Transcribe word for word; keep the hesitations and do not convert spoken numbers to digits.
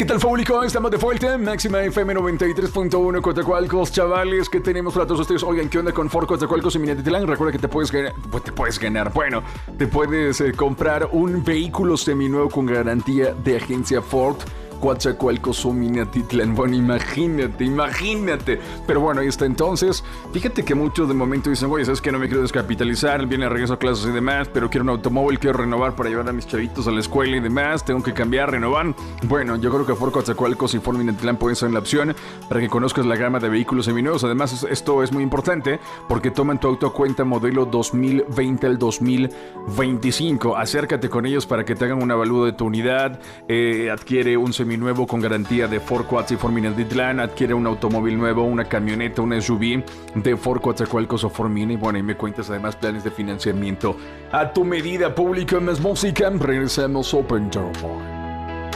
¿Qué tal, público? Estamos de vuelta. Máxima F M noventa y tres punto uno, Coatzacoalcos. Chavales, ¿qué tenemos para todos ustedes? Oigan, ¿qué onda con Ford Coatzacoalcos y Minatitlán? Recuerda que te puedes ganar, pues te puedes ganar, bueno, te puedes eh, comprar un vehículo seminuevo con garantía de agencia Ford Coatzacoalcos o Minatitlán. Bueno, imagínate, imagínate. Pero bueno, ahí está entonces. Fíjate que muchos de momento dicen, oye, ¿sabes qué? No me quiero descapitalizar, viene regreso a clases y demás, pero quiero un automóvil, quiero renovar para llevar a mis chavitos a la escuela y demás, tengo que cambiar, renovar. Bueno, yo creo que Ford Coatzacoalcos y Ford Minatitlán pueden ser la opción para que conozcas la gama de vehículos seminuevos. Además, esto es muy importante porque toman tu auto a cuenta modelo dos mil veinte al dos mil veinticinco. Acércate con ellos para que te hagan un avalúo de tu unidad, eh, adquiere un seminuevo nuevo con garantía de Ford Coats y Ford Minatitlán, adquiere un automóvil nuevo, una camioneta, una S U V de Ford Coatzacoalcos o Ford Mini. Bueno, y me cuentas además planes de financiamiento a tu medida. Pública, más música, regresamos Open Door.